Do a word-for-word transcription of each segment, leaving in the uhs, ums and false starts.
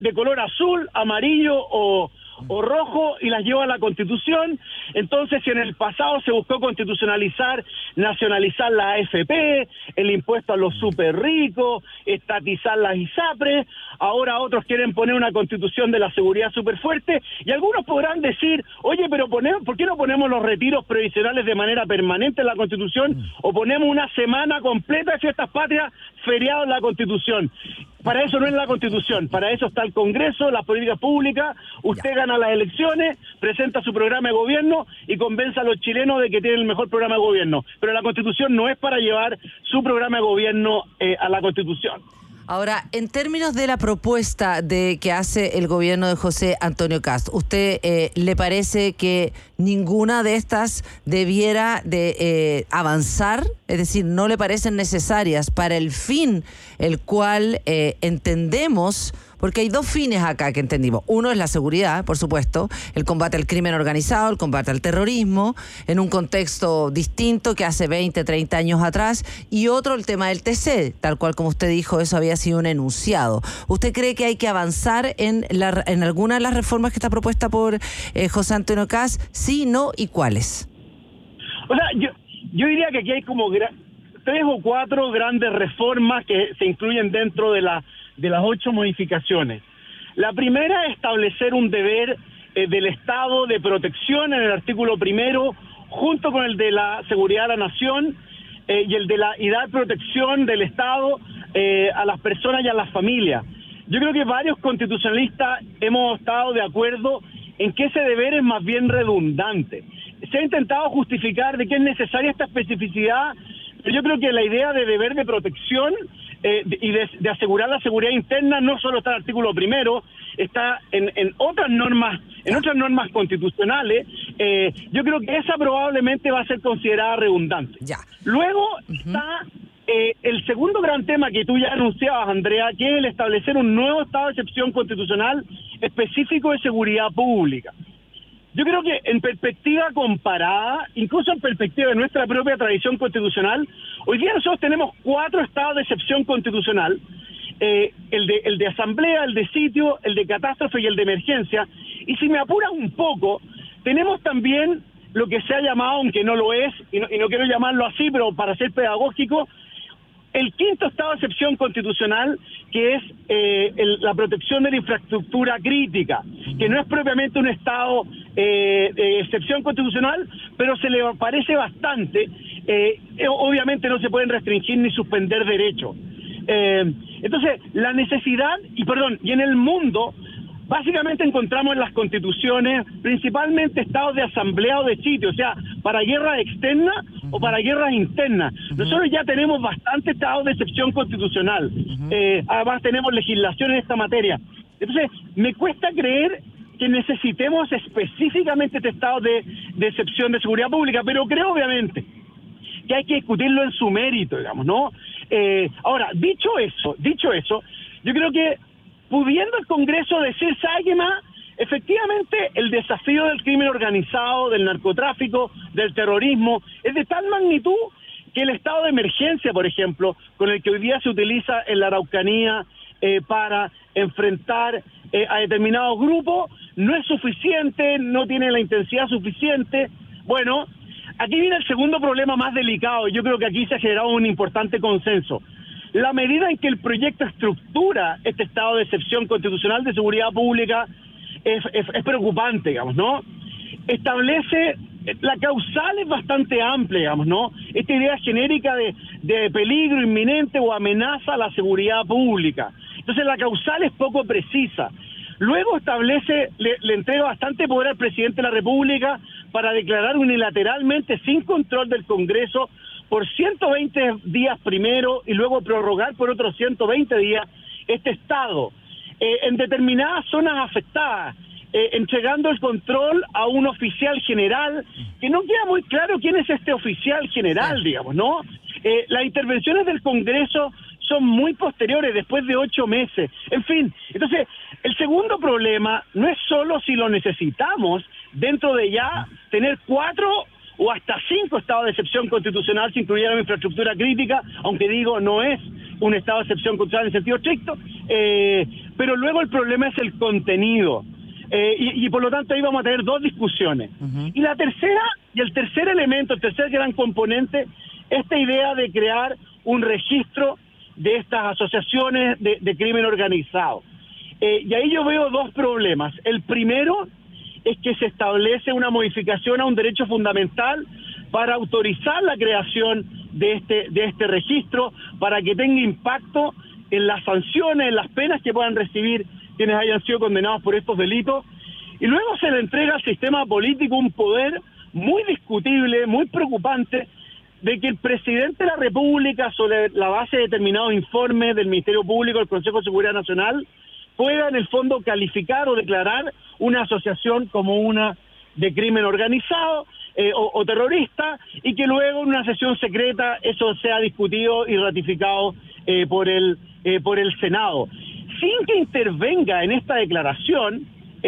de color azul, amarillo o, o rojo y las lleva a la Constitución. Entonces, si en el pasado se buscó constitucionalizar, nacionalizar la A F P, el impuesto a los súper ricos, estatizar las ISAPRES, ahora otros quieren poner una constitución de la seguridad súper fuerte, y algunos podrán decir, oye, pero ponemos, ¿por qué no ponemos los retiros previsionales de manera permanente en la Constitución, o ponemos una semana completa de fiestas patrias feriado en la Constitución? Para eso no es la Constitución, para eso está el Congreso, las políticas públicas. Usted ya gana las elecciones, presenta su programa de gobierno y convence a los chilenos de que tienen el mejor programa de gobierno. Pero la Constitución no es para llevar su programa de gobierno eh, a la Constitución. Ahora, en términos de la propuesta de que hace el gobierno de José Antonio Kast, ¿usted eh, le parece que ninguna de estas debiera de eh, avanzar? Es decir, ¿no le parecen necesarias para el fin el cual eh, entendemos? Porque hay dos fines acá que entendimos. Uno es la seguridad, por supuesto, el combate al crimen organizado, el combate al terrorismo, en un contexto distinto que hace veinte, treinta años atrás. Y otro, el tema del T C, tal cual como usted dijo, eso había sido un enunciado. ¿Usted cree que hay que avanzar en, la, en alguna de las reformas que está propuesta por eh, José Antonio Kast? Sí, no, ¿y cuáles? O sea, yo, yo diría que aquí hay como gra- tres o cuatro grandes reformas que se incluyen dentro de la de las ocho modificaciones. La primera es establecer un deber eh, del Estado de protección en el artículo primero, junto con el de la seguridad de la nación eh, y el de la y dar protección del Estado eh, a las personas y a las familias. Yo creo que varios constitucionalistas hemos estado de acuerdo en que ese deber es más bien redundante. Se ha intentado justificar de que es necesaria esta especificidad, pero yo creo que la idea de deber de protección eh, de, y de, de asegurar la seguridad interna no solo está en el artículo primero, está en, en otras normas, en otras normas constitucionales. Eh, yo creo que esa probablemente va a ser considerada redundante. Ya. Luego uh-huh. está eh, el segundo gran tema que tú ya anunciabas, Andrea, que es el establecer un nuevo estado de excepción constitucional específico de seguridad pública. Yo creo que en perspectiva comparada, incluso en perspectiva de nuestra propia tradición constitucional, hoy día nosotros tenemos cuatro estados de excepción constitucional, eh, el de el de asamblea, el de sitio, el de catástrofe y el de emergencia, y si me apuras un poco, tenemos también lo que se ha llamado, aunque no lo es, y no, y no quiero llamarlo así, pero para ser pedagógico, el quinto estado de excepción constitucional, que es eh, el, la protección de la infraestructura crítica, que no es propiamente un estado eh, de excepción constitucional, pero se le parece bastante. Eh, obviamente no se pueden restringir ni suspender derechos. Eh, entonces, la necesidad, y perdón, y en el mundo, básicamente encontramos en las constituciones principalmente estados de asamblea o de sitio, o sea, para guerras externas uh-huh. o para guerras internas. Uh-huh. Nosotros ya tenemos bastante estados de excepción constitucional. Uh-huh. Eh, además tenemos legislación en esta materia. Entonces, me cuesta creer que necesitemos específicamente este estado de, de excepción de seguridad pública, pero creo obviamente que hay que discutirlo en su mérito, digamos, ¿no? Eh, ahora, dicho eso, dicho eso, yo creo que pudiendo el Congreso decir, ¿sabe qué más? Efectivamente, el desafío del crimen organizado, del narcotráfico, del terrorismo, es de tal magnitud que el estado de emergencia, por ejemplo, con el que hoy día se utiliza en la Araucanía eh, para enfrentar eh, a determinados grupos, no es suficiente, no tiene la intensidad suficiente. Bueno, aquí viene el segundo problema más delicado, y yo creo que aquí se ha generado un importante consenso. La medida en que el proyecto estructura este estado de excepción constitucional de seguridad pública es, es, es preocupante, digamos, ¿no? Establece, la causal es bastante amplia, digamos, ¿no? Esta idea genérica de, de peligro inminente o amenaza a la seguridad pública. Entonces la causal es poco precisa. Luego establece, le, le entrega bastante poder al presidente de la República para declarar unilateralmente, sin control del Congreso, por ciento veinte días primero y luego prorrogar por otros ciento veinte días este estado eh, en determinadas zonas afectadas, eh, entregando el control a un oficial general, que no queda muy claro quién es este oficial general, digamos, ¿no? Eh, las intervenciones del Congreso son muy posteriores, después de ocho meses. En fin, entonces, el segundo problema no es solo si lo necesitamos dentro de ya tener cuatro o hasta cinco estados de excepción constitucional si incluyeran infraestructura crítica, aunque digo, no es un estado de excepción constitucional en sentido estricto, eh, pero luego el problema es el contenido. Eh, y, y por lo tanto ahí vamos a tener dos discusiones. Uh-huh. Y la tercera, y el tercer elemento, el tercer gran componente, esta idea de crear un registro de estas asociaciones de, de crimen organizado. Eh, y ahí yo veo dos problemas. El primero es que se establece una modificación a un derecho fundamental para autorizar la creación de este, de este registro, para que tenga impacto en las sanciones, en las penas que puedan recibir quienes hayan sido condenados por estos delitos, y luego se le entrega al sistema político un poder muy discutible, muy preocupante, de que el presidente de la República, sobre la base de determinados informes del Ministerio Público, del Consejo de Seguridad Nacional, pueda en el fondo calificar o declarar una asociación como una de crimen organizado eh, o, o terrorista, y que luego en una sesión secreta eso sea discutido y ratificado eh, por el eh, por el Senado, sin que intervenga en esta declaración,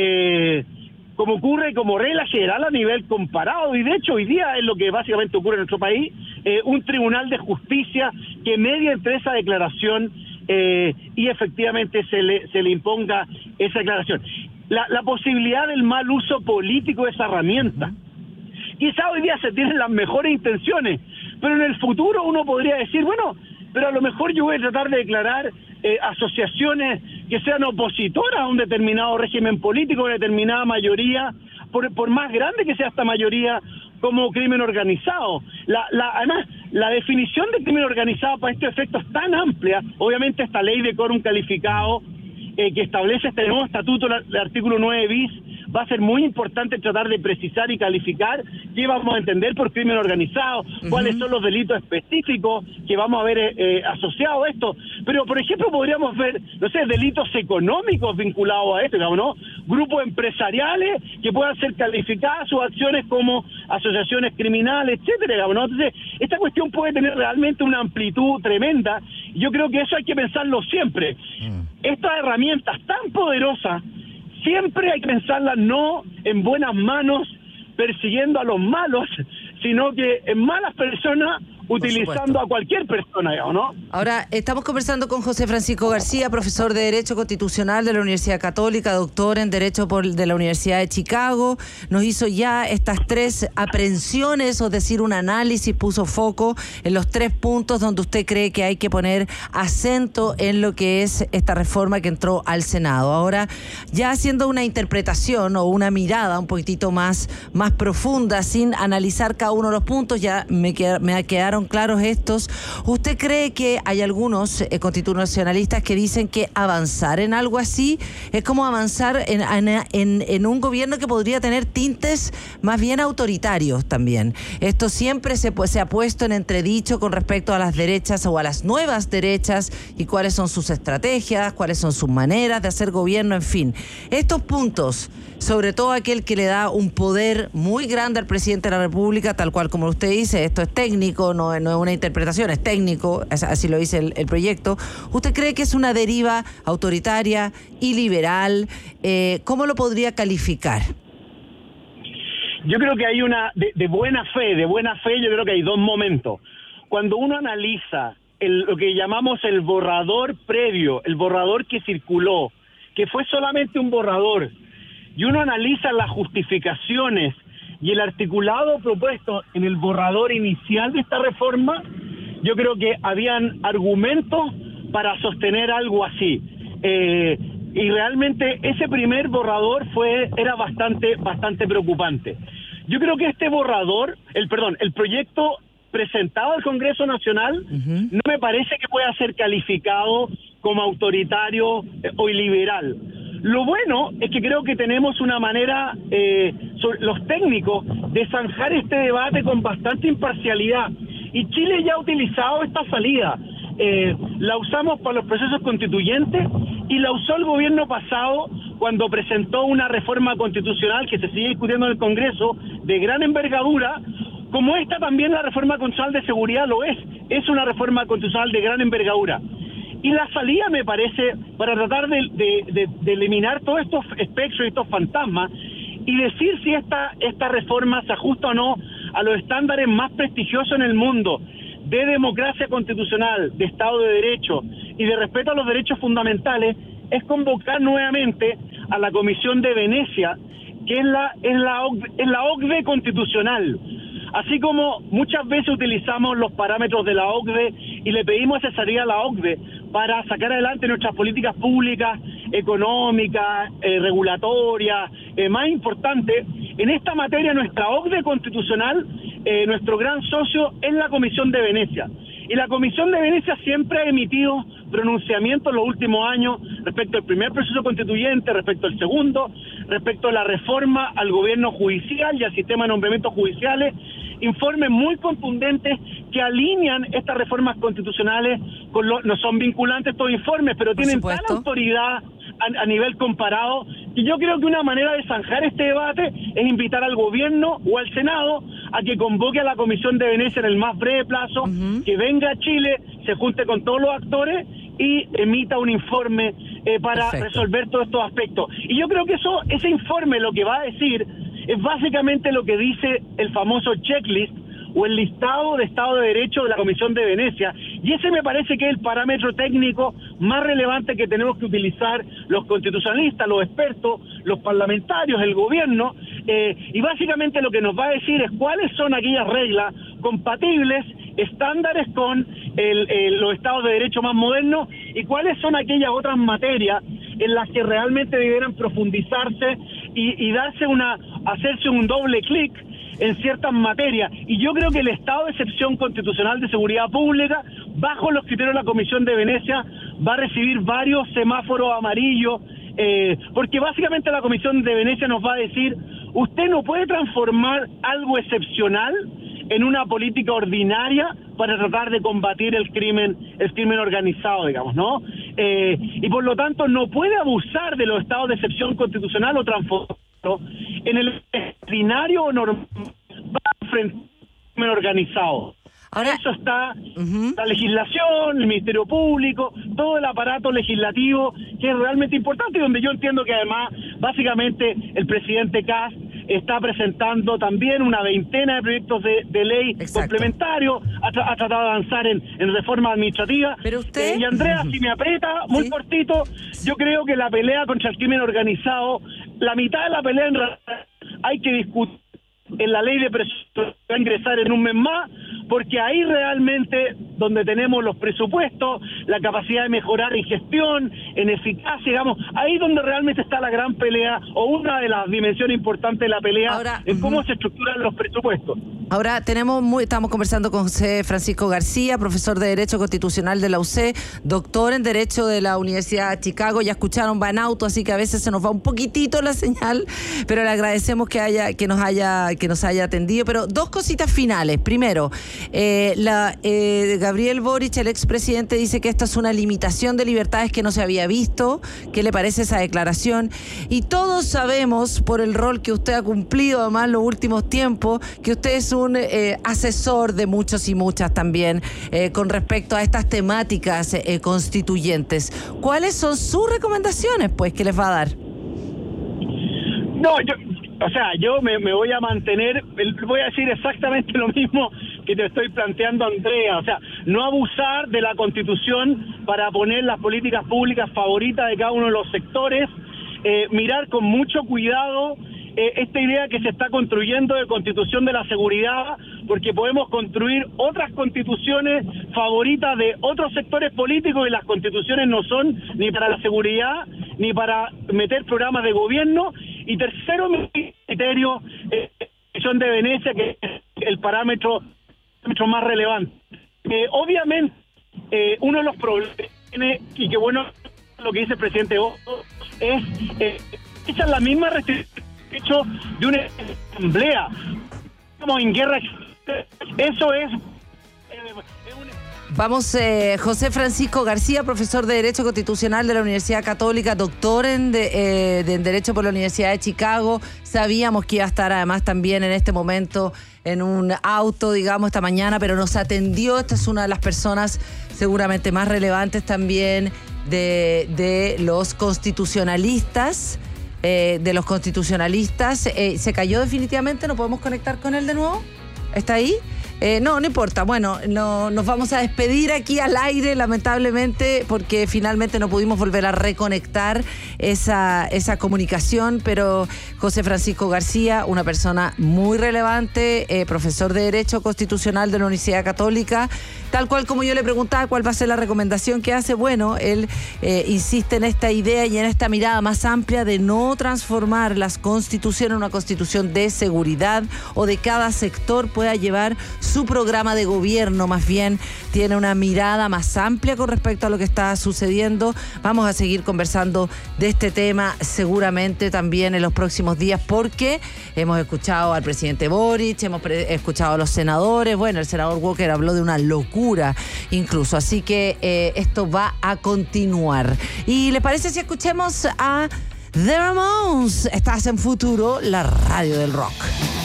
eh, como ocurre como regla general a nivel comparado, y de hecho hoy día es lo que básicamente ocurre en nuestro país, eh, un tribunal de justicia que media entre esa declaración eh, y efectivamente se le, se le imponga esa declaración. La, la posibilidad del mal uso político de esa herramienta. Quizá hoy día se tienen las mejores intenciones, pero en el futuro uno podría decir, bueno, pero a lo mejor yo voy a tratar de declarar eh, asociaciones que sean opositoras a un determinado régimen político, una determinada mayoría, por, por más grande que sea esta mayoría, como crimen organizado. La, la, además, la definición de crimen organizado para este efecto es tan amplia, obviamente esta ley de quórum calificado eh, que establece este nuevo estatuto, el artículo nueve bis, va a ser muy importante tratar de precisar y calificar qué vamos a entender por crimen organizado, uh-huh. cuáles son los delitos específicos que vamos a ver eh, asociados a esto. Pero, por ejemplo, podríamos ver, no sé, delitos económicos vinculados a esto, digamos, ¿no? Grupos empresariales que puedan ser calificadas sus acciones como asociaciones criminales, etcétera, digamos, ¿no? Entonces, esta cuestión puede tener realmente una amplitud tremenda, y yo creo que eso hay que pensarlo siempre. Uh-huh. Estas herramientas tan poderosas siempre hay que pensarlas no en buenas manos persiguiendo a los malos, sino que en malas personas utilizando a cualquier persona, ¿no? Ahora, estamos conversando con José Francisco García, profesor de Derecho Constitucional de la Universidad Católica, doctor en Derecho por, de la Universidad de Chicago. Nos hizo ya estas tres aprehensiones, o decir, un análisis, puso foco en los tres puntos donde usted cree que hay que poner acento en lo que es esta reforma que entró al Senado. Ahora, ya haciendo una interpretación o una mirada un poquitito más, más profunda, sin analizar cada uno de los puntos, ya me, qued, me quedaron claros estos. ¿Usted cree que hay algunos eh, constitucionalistas que dicen que avanzar en algo así es como avanzar en, en, en un gobierno que podría tener tintes más bien autoritarios también? Esto siempre se, se ha puesto en entredicho con respecto a las derechas o a las nuevas derechas, y cuáles son sus estrategias, cuáles son sus maneras de hacer gobierno, en fin. Estos puntos, sobre todo aquel que le da un poder muy grande al presidente de la República, tal cual como usted dice, esto es técnico, no, no es una interpretación, es técnico, así lo dice el, el proyecto. ¿Usted cree que es una deriva autoritaria y liberal? Eh, ¿Cómo lo podría calificar? Yo creo que hay una, de, de buena fe, de buena fe, yo creo que hay dos momentos. Cuando uno analiza el, lo que llamamos el borrador previo, el borrador que circuló, que fue solamente un borrador, y uno analiza las justificaciones y el articulado propuesto en el borrador inicial de esta reforma, yo creo que habían argumentos para sostener algo así. Eh, y realmente ese primer borrador fue era bastante bastante preocupante. Yo creo que este borrador, el perdón, el proyecto presentado al Congreso Nacional, uh-huh. no me parece que pueda ser calificado como autoritario o liberal. Lo bueno es que creo que tenemos una manera, eh, los técnicos, de zanjar este debate con bastante imparcialidad. Y Chile ya ha utilizado esta salida. Eh, la usamos para los procesos constituyentes y la usó el gobierno pasado cuando presentó una reforma constitucional que se sigue discutiendo en el Congreso de gran envergadura, como esta también la reforma constitucional de seguridad lo es. Es una reforma constitucional de gran envergadura. Y la salida, me parece, para tratar de, de, de, de eliminar todos estos espectros y estos fantasmas y decir si esta, esta reforma se ajusta o no a los estándares más prestigiosos en el mundo de democracia constitucional, de Estado de Derecho y de respeto a los derechos fundamentales, es convocar nuevamente a la Comisión de Venecia, que es la, es la, es la O C D E constitucional. Así como muchas veces utilizamos los parámetros de la O C D E y le pedimos asesoría a la O C D E para sacar adelante nuestras políticas públicas, económicas, eh, regulatorias, eh, más importante, en esta materia nuestra O C D E constitucional, eh, nuestro gran socio es la Comisión de Venecia. Y la Comisión de Venecia siempre ha emitido pronunciamientos en los últimos años respecto al primer proceso constituyente, respecto al segundo, respecto a la reforma al gobierno judicial y al sistema de nombramientos judiciales, informes muy contundentes que alinean estas reformas constitucionales con lo, no son vinculantes estos informes, pero tienen tal autoridad a, a nivel comparado, y yo creo que una manera de zanjar este debate es invitar al gobierno o al Senado a que convoque a la Comisión de Venecia en el más breve plazo, uh-huh. que venga a Chile, se junte con todos los actores y emita un informe eh, para Perfecto. resolver todos estos aspectos. Y yo creo que eso, ese informe lo que va a decir es básicamente lo que dice el famoso checklist o el listado de Estado de Derecho de la Comisión de Venecia, y ese me parece que es el parámetro técnico más relevante que tenemos que utilizar los constitucionalistas, los expertos, los parlamentarios, el gobierno, eh, y básicamente lo que nos va a decir es cuáles son aquellas reglas compatibles, estándares con el, el, los Estados de Derecho más modernos, y cuáles son aquellas otras materias en las que realmente debieran profundizarse y, y darse una, hacerse un doble clic en ciertas materias. Y yo creo que el estado de excepción constitucional de seguridad pública, bajo los criterios de la Comisión de Venecia, va a recibir varios semáforos amarillos, eh, porque básicamente la Comisión de Venecia nos va a decir, usted no puede transformar algo excepcional en una política ordinaria para tratar de combatir el crimen, el crimen organizado, digamos, ¿no? Eh, y por lo tanto no puede abusar de los estados de excepción constitucional o transformarlo en el ordinario o normal frente al crimen organizado. Ahora, eso está uh-huh. la legislación, el Ministerio Público, todo el aparato legislativo, que es realmente importante, y donde yo entiendo que además, básicamente, el presidente Kast está presentando también una veintena de proyectos de, de ley Exacto. complementarios, ha, tra- ha tratado de avanzar en, en reforma administrativa. Pero usted... Eh, y Andrea, uh-huh. si me aprieta, muy ¿Sí? cortito, yo creo que la pelea contra el crimen organizado, la mitad de la pelea en realidad hay que discutir en la ley de presupuesto, va a ingresar en un mes más, porque ahí realmente donde tenemos los presupuestos, la capacidad de mejorar en gestión, en eficacia, digamos, ahí donde realmente está la gran pelea, o una de las dimensiones importantes de la pelea, Ahora, en cómo uh-huh. se estructuran los presupuestos. Ahora tenemos muy, estamos conversando con José Francisco García, profesor de Derecho Constitucional de la U C, doctor en Derecho de la Universidad de Chicago. Ya escucharon, va en auto, así que a veces se nos va un poquitito la señal, pero le agradecemos que haya, que nos haya, que nos haya atendido. Pero dos cositas finales. Primero, eh, la, eh, Gabriel Boric, el expresidente, dice que esta es una limitación de libertades que no se había visto. ¿Qué le parece esa declaración? Y todos sabemos, por el rol que usted ha cumplido además en los últimos tiempos, que usted es un eh, asesor de muchos y muchas también eh, con respecto a estas temáticas eh, constituyentes. ¿Cuáles son sus recomendaciones, pues, que les va a dar? No, yo... O sea, yo me, me voy a mantener, voy a decir exactamente lo mismo que te estoy planteando, Andrea. O sea, no abusar de la Constitución para poner las políticas públicas favoritas de cada uno de los sectores, eh, mirar con mucho cuidado eh, esta idea que se está construyendo de Constitución de la Seguridad, porque podemos construir otras constituciones favoritas de otros sectores políticos, y las constituciones no son ni para la seguridad ni para meter programas de gobierno. Y tercero, mi criterio, eh, Comisión de Venecia, que es el parámetro, parámetro más relevante. Eh, obviamente, eh, uno de los problemas, y que bueno lo que dice el presidente Oso, es eh, echar la misma restricción hecho de una asamblea, como en guerra. Eso es... Eh, es un... Vamos, eh, José Francisco García, profesor de Derecho Constitucional de la Universidad Católica, doctor en, de, eh, de en Derecho por la Universidad de Chicago. Sabíamos que iba a estar además también en este momento en un auto, digamos, esta mañana, pero nos atendió. Esta es una de las personas seguramente más relevantes también de, de los constitucionalistas. Eh, de los constitucionalistas. Eh, ¿Se cayó definitivamente? ¿No podemos conectar con él de nuevo? ¿Está ahí? Eh, no, no importa. Bueno, no, nos vamos a despedir aquí al aire, lamentablemente, porque finalmente no pudimos volver a reconectar esa, esa comunicación, pero José Francisco García, una persona muy relevante, eh, profesor de Derecho Constitucional de la Universidad Católica, tal cual como yo le preguntaba cuál va a ser la recomendación que hace, bueno, él eh, insiste en esta idea y en esta mirada más amplia de no transformar las constituciones en una constitución de seguridad o de cada sector pueda llevar su programa de gobierno, más bien tiene una mirada más amplia con respecto a lo que está sucediendo. Vamos a seguir conversando de este tema seguramente también en los próximos días, porque hemos escuchado al presidente Boric, hemos pre- escuchado a los senadores, bueno, el senador Walker habló de una locura incluso, así que eh, esto va a continuar. ¿Y les parece si escuchemos a The Ramones? Estás en Futuro, la radio del rock.